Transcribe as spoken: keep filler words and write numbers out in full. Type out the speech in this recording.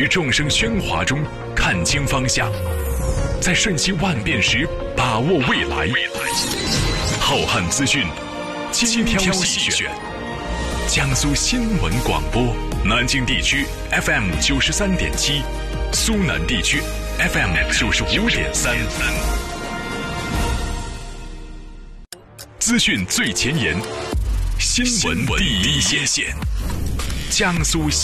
于众生喧哗中看清方向，在瞬息万变时把握未来。浩瀚资讯，精挑细选。江苏新闻广播，南京地区 F M 九十三点七，苏南地区 F M 九十五点三。资讯最前沿，新闻第一线，江苏。